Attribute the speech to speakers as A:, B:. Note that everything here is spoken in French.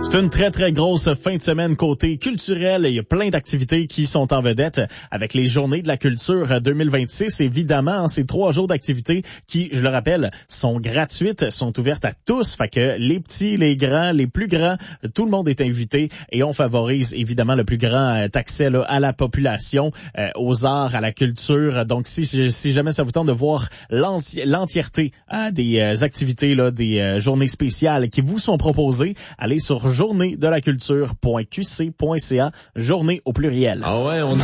A: C'est une très, très grosse fin de semaine côté culturel. Il y a plein d'activités qui sont en vedette avec les Journées de la culture 2026. Évidemment, ces 3 jours d'activités qui, je le rappelle, sont gratuites, sont ouvertes à tous. Fait que les petits, les grands, les plus grands, tout le monde est invité et on favorise évidemment le plus grand accès là, à la population, aux arts, à la culture. Donc, si jamais ça vous tente de voir l'entièreté des activités, là, des journées spéciales qui vous sont proposées, allez sur journéedelaculture.qc.ca, journée au pluriel.
B: Ah ouais, on